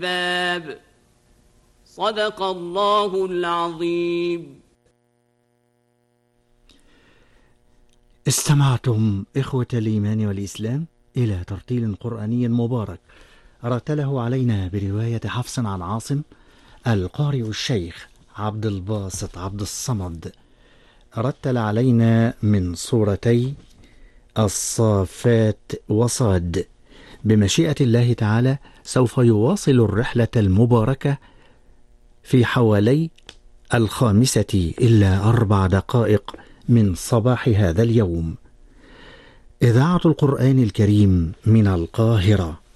باب. صدق الله العظيم. استمعتم إخوة الإيمان والإسلام إلى ترتيل قرآني مبارك رتله علينا برواية حفص عن عاصم القارئ الشيخ عبد الباسط عبد الصمد. رتل علينا من سورتي الصافات وصاد. بمشيئة الله تعالى سوف يواصل الرحلة المباركة في حوالي 5:04 من صباح هذا اليوم. إذاعة القرآن الكريم من القاهرة.